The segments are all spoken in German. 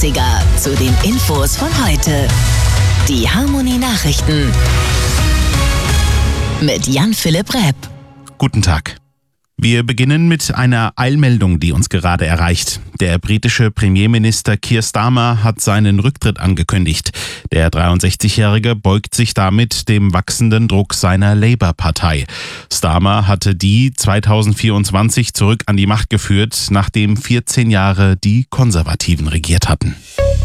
80er zu den Infos von heute. Die Harmony Nachrichten mit Jan-Philipp Repp. Guten Tag. Wir beginnen mit einer Eilmeldung, die uns gerade erreicht. Der britische Premierminister Keir Starmer hat seinen Rücktritt angekündigt. Der 63-Jährige beugt sich damit dem wachsenden Druck seiner Labour-Partei. Starmer hatte die 2024 zurück an die Macht geführt, nachdem 14 Jahre die Konservativen regiert hatten.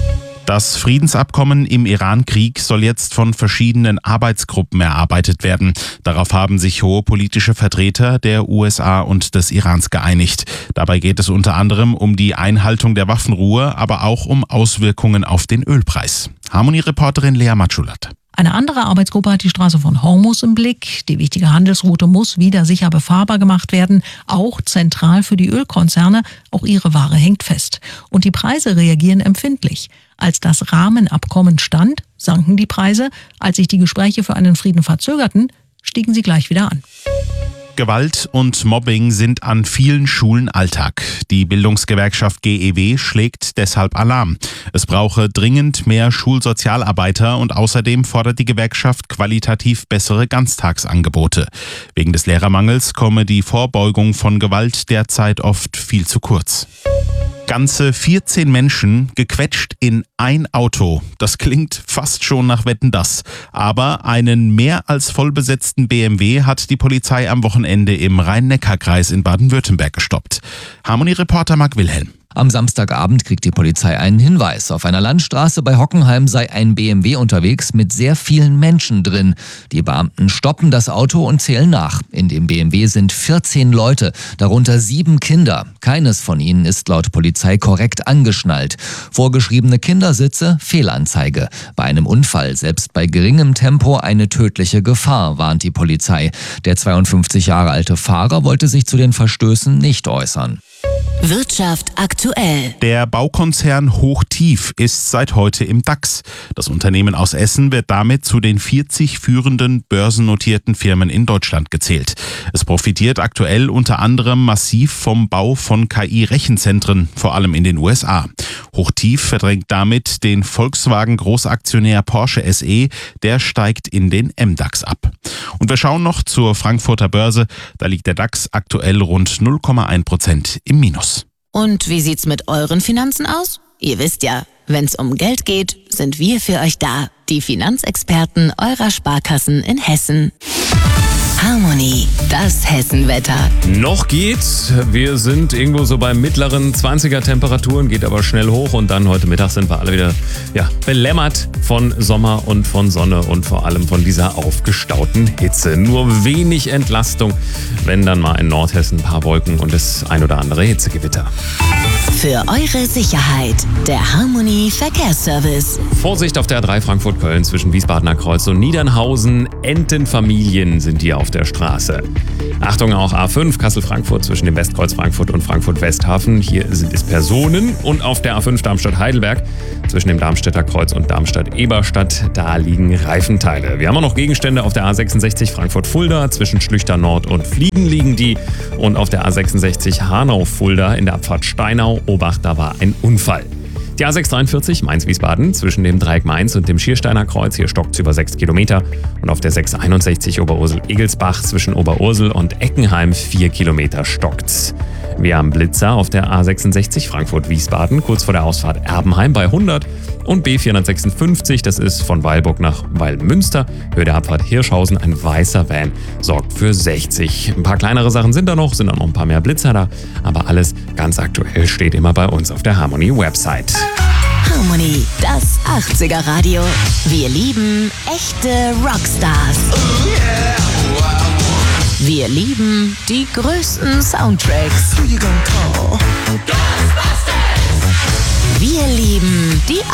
Das Friedensabkommen im Iran-Krieg soll jetzt von verschiedenen Arbeitsgruppen erarbeitet werden. Darauf haben sich hohe politische Vertreter der USA und des Irans geeinigt. Dabei geht es unter anderem um die Einhaltung der Waffenruhe, aber auch um Auswirkungen auf den Ölpreis. Harmony-Reporterin Lea Matschulat. Eine andere Arbeitsgruppe hat die Straße von Hormuz im Blick. Die wichtige Handelsroute muss wieder sicher befahrbar gemacht werden, auch zentral für die Ölkonzerne. Auch ihre Ware hängt fest. Und die Preise reagieren empfindlich. Als das Rahmenabkommen stand, sanken die Preise. Als sich die Gespräche für einen Frieden verzögerten, stiegen sie gleich wieder an. Gewalt und Mobbing sind an vielen Schulen Alltag. Die Bildungsgewerkschaft GEW schlägt deshalb Alarm. Es brauche dringend mehr Schulsozialarbeiter und außerdem fordert die Gewerkschaft qualitativ bessere Ganztagsangebote. Wegen des Lehrermangels komme die Vorbeugung von Gewalt derzeit oft viel zu kurz. Ganze 14 Menschen gequetscht in ein Auto. Das klingt fast schon nach Wetten, dass. Aber einen mehr als vollbesetzten BMW hat die Polizei am Wochenende im Rhein-Neckar-Kreis in Baden-Württemberg gestoppt. Harmony-Reporter Marc Wilhelm. Am Samstagabend kriegt die Polizei einen Hinweis. Auf einer Landstraße bei Hockenheim sei ein BMW unterwegs mit sehr vielen Menschen drin. Die Beamten stoppen das Auto und zählen nach. In dem BMW sind 14 Leute, darunter 7 Kinder. Keines von ihnen ist laut Polizei korrekt angeschnallt. Vorgeschriebene Kindersitze, Fehlanzeige. Bei einem Unfall, selbst bei geringem Tempo, eine tödliche Gefahr, warnt die Polizei. Der 52 Jahre alte Fahrer wollte sich zu den Verstößen nicht äußern. Wirtschaft aktuell. Der Baukonzern Hochtief ist seit heute im DAX. Das Unternehmen aus Essen wird damit zu den 40 führenden börsennotierten Firmen in Deutschland gezählt. Es profitiert aktuell unter anderem massiv vom Bau von KI-Rechenzentren, vor allem in den USA. Hochtief verdrängt damit den Volkswagen-Großaktionär Porsche SE, der steigt in den MDAX ab. Und wir schauen noch zur Frankfurter Börse. Da liegt der DAX aktuell rund 0,1% im Minus. Und wie sieht's mit euren Finanzen aus? Ihr wisst ja, wenn's um Geld geht, sind wir für euch da. Die Finanzexperten eurer Sparkassen in Hessen. Harmony, das Hessenwetter. Noch geht's. Wir sind irgendwo so bei mittleren 20er Temperaturen, geht aber schnell hoch und dann heute Mittag sind wir alle wieder belämmert von Sommer und von Sonne und vor allem von dieser aufgestauten Hitze. Nur wenig Entlastung, wenn dann mal in Nordhessen ein paar Wolken und das ein oder andere Hitzegewitter. Für eure Sicherheit, der Harmony Verkehrsservice. Vorsicht auf der A3 Frankfurt-Köln zwischen Wiesbadener Kreuz und Niedernhausen. Entenfamilien sind hier auf der Straße. Achtung, auch A5 Kassel-Frankfurt zwischen dem Westkreuz Frankfurt und Frankfurt-Westhafen. Hier sind es Personen. Und auf der A5 Darmstadt-Heidelberg zwischen dem Darmstädter Kreuz und Darmstadt-Eberstadt. Da liegen Reifenteile. Wir haben auch noch Gegenstände auf der A66 Frankfurt-Fulda. Zwischen Schlüchter Nord und Fliegen liegen die. Und auf der A66 Hanau-Fulda in der Abfahrt Steinau. Obacht, da war ein Unfall. Die A643 Mainz-Wiesbaden zwischen dem Dreieck Mainz und dem Schiersteiner Kreuz. Hier stockt es über 6 Kilometer. Und auf der 661 Oberursel-Egelsbach zwischen Oberursel und Eckenheim 4 Kilometer stockt's. Wir haben Blitzer auf der A66 Frankfurt-Wiesbaden, kurz vor der Ausfahrt Erbenheim bei 100 und B456, das ist von Weilburg nach Weilmünster, Höhe der Abfahrt Hirschhausen, ein weißer Van, sorgt für 60. Ein paar kleinere Sachen sind auch noch ein paar mehr Blitzer da, aber alles ganz aktuell steht immer bei uns auf der Harmony-Website. Harmony, das 80er Radio. Wir lieben echte Rockstars. Wir lieben die größten Soundtracks. Wir lieben die